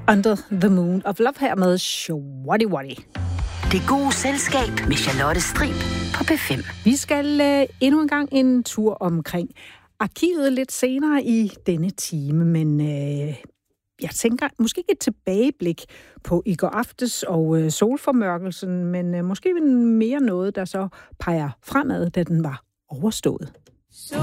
Under the Moon of Love her med Shwadi Wadi. Det gode selskab med Charlotte Strib på P5. Vi skal endnu en gang en tur omkring arkivet lidt senere i denne time, men jeg tænker måske ikke et tilbageblik på i går aftes og solformørkelsen, men måske mere noget, der så peger fremad, da den var overstået.